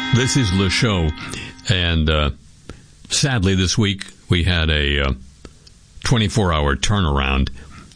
This is Le Show, and sadly this week we had a 24-hour turnaround.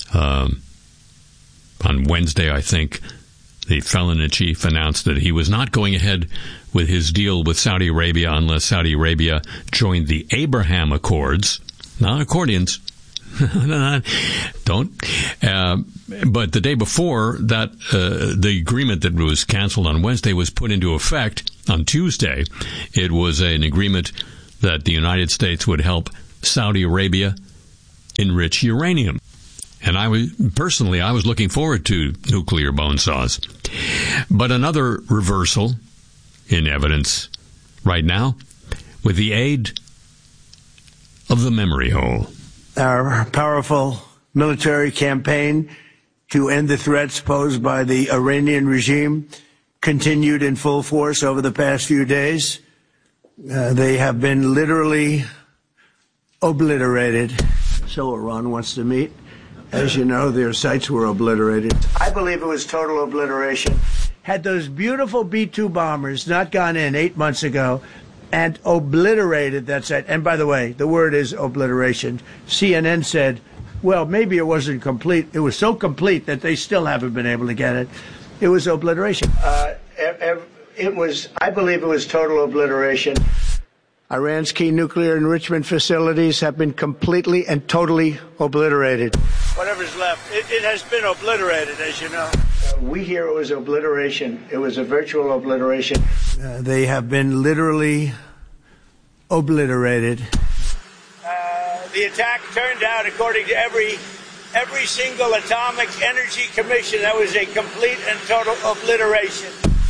On Wednesday, I think, the felon-in-chief announced that he was not going ahead with his deal with Saudi Arabia unless Saudi Arabia joined the Abraham Accords, not accordions. Don't. But the day before that, the agreement that was canceled on Wednesday was put into effect on Tuesday. It was an agreement that the United States would help Saudi Arabia enrich uranium. And I was looking forward to nuclear bone saws. But another reversal in evidence right now with the aid of the memory hole. Our powerful military campaign to end the threats posed by the Iranian regime continued in full force over the past few days. They have been literally obliterated. So Iran wants to meet. As you know, their sites were obliterated. I believe it was total obliteration. Had those beautiful B-2 bombers not gone in 8 months ago and obliterated that site, and by the way, the word is obliteration. CNN said, well, maybe it wasn't complete. It was so complete that they still haven't been able to get it. It was obliteration. I believe it was total obliteration. Iran's key nuclear enrichment facilities have been completely and totally obliterated. Whatever's left, it has been obliterated, as you know. We hear it was obliteration. It was a virtual obliteration. They have been literally obliterated. The attack turned out, according to every single Atomic Energy Commission, that was a complete and total obliteration.